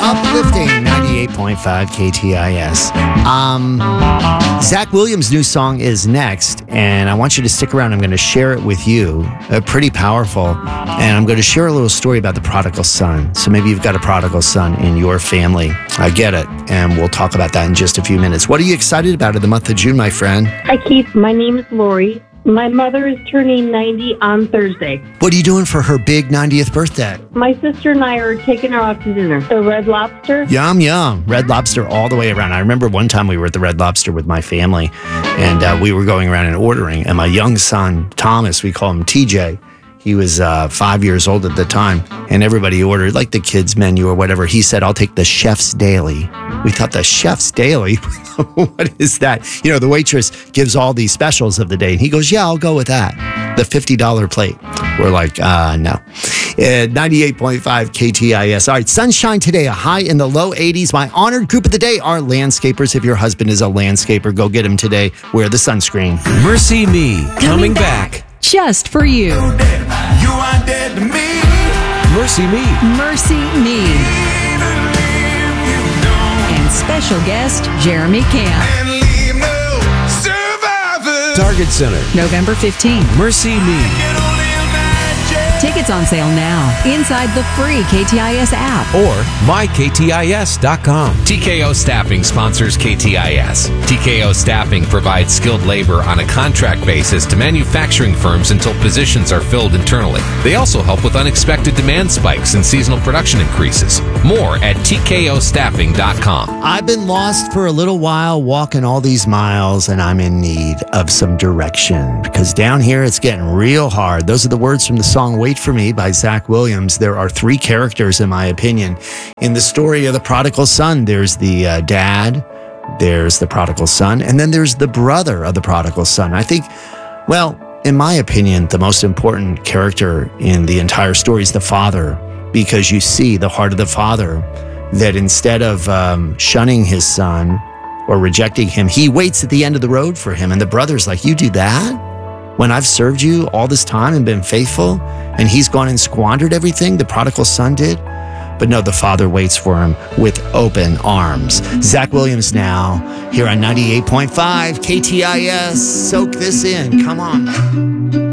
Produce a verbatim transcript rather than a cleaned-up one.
Uplifting ninety-eight point five K T I S. Um, Zach Williams' new song is next, and I want you to stick around. I'm going to share it with you. Uh, pretty powerful. And I'm going to share a little story about the prodigal son. So maybe you've got a prodigal son in your family. I get it. And we'll talk about that in just a few minutes. What are you excited about in the month of June, my friend? Hi, Keith. My name is Lori. My mother is turning ninety on Thursday. What are you doing for her big ninetieth birthday? My sister and I are taking her out to dinner. The Red Lobster. Yum, yum. Red Lobster all the way around. I remember one time we were at the Red Lobster with my family, and uh, we were going around and ordering. And my young son, Thomas, we call him T J, he was uh, five years old at the time, and everybody ordered like the kids' menu or whatever. He said, I'll take the Chef's Daily. We thought, the Chef's Daily? What is that? You know, the waitress gives all these specials of the day, and he goes, yeah, I'll go with that. The fifty dollars plate. We're like, uh, no. Uh, ninety-eight point five K T I S. All right, sunshine today, a high in the low eighties. My honored group of the day are landscapers. If your husband is a landscaper, go get him today. Wear the sunscreen. Mercy Me, coming back. Just for you. You are dead to me. Mercy Me. Mercy Me. And special guest, Jeremy Camp. And leave no survivors. Target Center. November fifteenth. Mercy Me. Can only imagine. Tickets on sale now inside the free K T I S app. Or my K T I S dot com. T K O Staffing sponsors K T I S. T K O Staffing provides skilled labor on a contract basis to manufacturing firms until positions are filled internally. They also help with unexpected demand spikes and seasonal production increases. More at T K O staffing dot com. I've been lost for a little while walking all these miles, and I'm in need of some direction because down here it's getting real hard. Those are the words from the song Wait For Me by Zach Williams. There are three characters, in my opinion, in the story of the prodigal son. There's the uh, dad, there's the prodigal son, and then there's the brother of the prodigal son. I think, well, in my opinion, the most important character in the entire story is the father, because you see the heart of the father, that instead of um, shunning his son or rejecting him, he waits at the end of the road for him. And the brother's like, you do that? When I've served you all this time and been faithful, and he's gone and squandered everything the prodigal son did? But no, the father waits for him with open arms. Zach Williams now, here on ninety-eight point five K T I S. Soak this in. Come on.